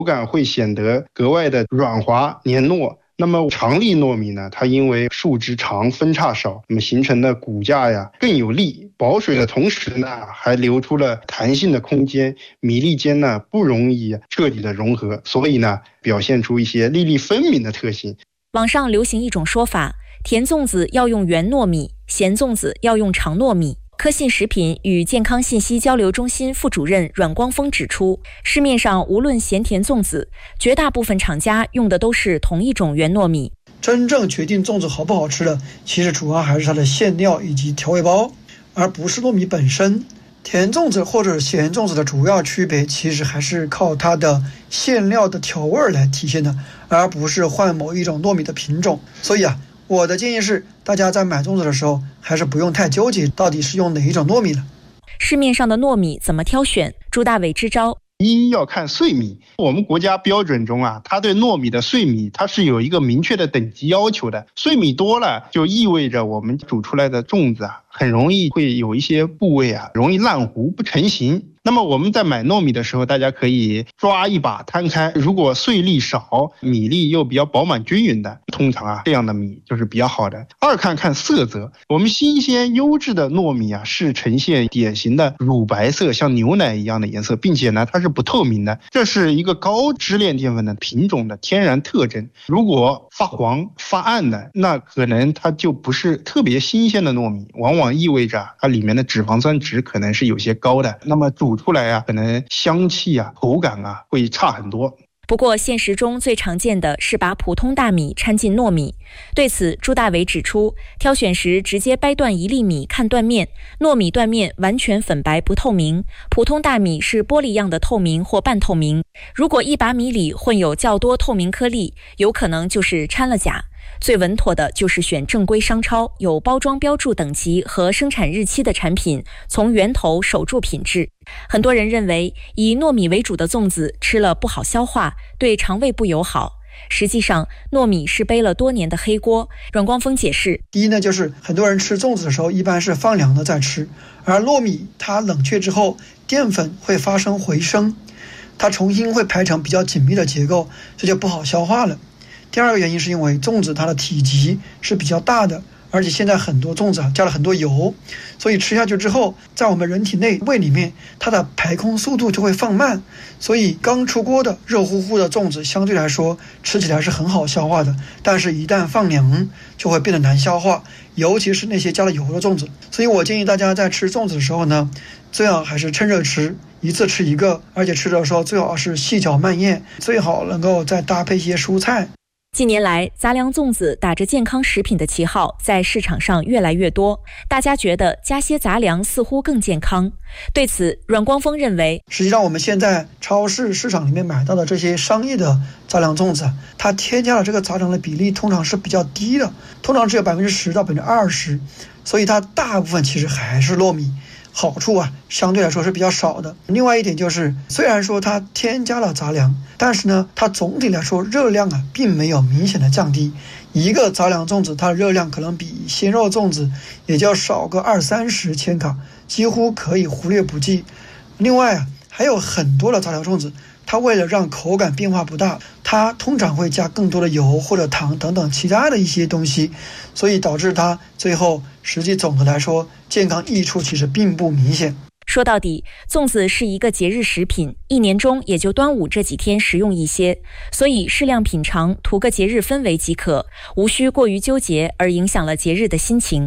口感会显得格外的软滑黏糯。那么长粒糯米呢，它因为树枝长分叉少，那么形成的骨架呀更有力，保水的同时呢还留出了弹性的空间，米粒间呢不容易彻底的融合，所以呢表现出一些粒粒分明的特性。 网上流行一种说法，甜粽子要用圆糯米，咸粽子要用长糯米。科信食品与健康信息交流中心副主任阮光峰指出，市面上无论咸甜粽子，绝大部分厂家用的都是同一种圆糯米。 真正决定粽子好不好吃的，其实主要还是它的馅料以及调味包，而不是糯米本身。甜粽子或者咸粽子的主要区别，其实还是靠它的馅料的调味来体现的，而不是换某一种糯米的品种。所以我的建议是，大家在买粽子的时候，还是不用太纠结到底是用哪一种糯米的。 市面上的糯米怎么挑选？朱大伟支招。 一要看碎米，我们国家标准中它对糯米的碎米它是有一个明确的等级要求的，碎米多了就意味着我们煮出来的粽子很容易会有一些部位容易烂糊不成型。那么我们在买糯米的时候，大家可以抓一把摊开，如果碎粒少，米粒又比较饱满均匀的，通常这样的米就是比较好的。二看色泽，我们新鲜优质的糯米是呈现典型的乳白色，像牛奶一样的颜色，并且呢它是不透明的，这是一个高支链淀粉的品种的天然特征。如果发黄发暗的，那可能它就不是特别新鲜的糯米，往往意味着它里面的脂肪酸值可能是有些高的，那么煮出来可能香气口感会差很多。 不过现实中最常见的是把普通大米掺进糯米。对此，朱大伟指出，挑选时直接掰断一粒米看断面，糯米断面完全粉白不透明，普通大米是玻璃样的透明或半透明。如果一把米里混有较多透明颗粒，有可能就是掺了钾。最稳妥的就是选正规商超有包装标注等级和生产日期的产品，从源头守住品质。很多人认为以糯米为主的粽子吃了不好消化，对肠胃不友好。实际上，糯米是背了多年的黑锅。阮光峰解释， 第一呢，就是很多人吃粽子的时候一般是放凉的再吃，而糯米它冷却之后，淀粉会发生回升，它重新会排成比较紧密的结构，这就不好消化了。第二个原因是因为粽子它的体积是比较大的，而且现在很多粽子加了很多油，所以吃下去之后，在我们人体内胃里面，它的排空速度就会放慢，所以刚出锅的热乎乎的粽子相对来说吃起来是很好消化的，但是一旦放凉就会变得难消化，尤其是那些加了油的粽子。所以我建议大家在吃粽子的时候呢，最好还是趁热吃，一次吃一个，而且吃的时候最好是细嚼慢咽，最好能够再搭配一些蔬菜。 近年来，杂粮粽子打着健康食品的旗号在市场上越来越多，大家觉得加些杂粮似乎更健康。对此，阮光峰认为， 实际上我们现在超市市场里面买到的这些商业的杂粮粽子，它添加了这个杂粮的比例通常是比较低的，通常只有10%到20%，所以它大部分其实还是糯米。好处相对来说是比较少的。另外一点就是，虽然说它添加了杂粮，但是呢，它总体来说热量并没有明显的降低。一个杂粮粽子，它的热量可能比鲜肉粽子也就少个20-30千卡，几乎可以忽略不计。另外还有很多的杂粮粽子，它为了让口感变化不大，它通常会加更多的油或者糖等等其他的一些东西，所以导致它最后实际总的来说健康益处其实并不明显。 说到底，粽子是一个节日食品，一年中也就端午这几天食用一些，所以适量品尝，图个节日氛围即可，无需过于纠结而影响了节日的心情。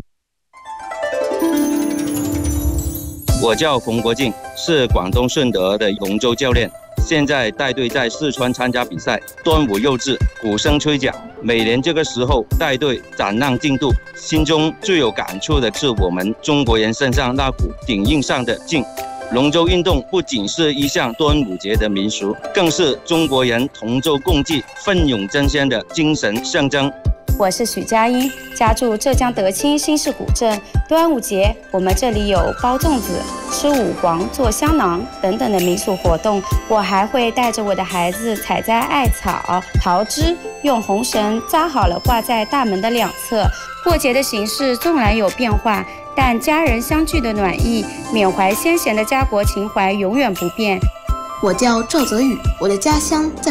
我叫冯国敬，是广东顺德的龙舟教练，现在带队在四川参加比赛。端午又至，鼓声吹响，每年这个时候带队展望进度，心中最有感触的是我们中国人身上那股顶硬上的劲。龙舟运动不仅是一项端午节的民俗，更是中国人同舟共济、奋勇争先的精神象征。 我是许佳音，家住浙江德清新市古镇。端午节我们这里有包粽子、吃五黄、做香囊等等的民俗活动。我还会带着我的孩子采摘艾草、桃枝，用红绳扎好了挂在大门的两侧。过节的形式纵然有变化，但家人相聚的暖意、缅怀先贤的家国情怀永远不变。 我叫赵泽宇，我的家乡在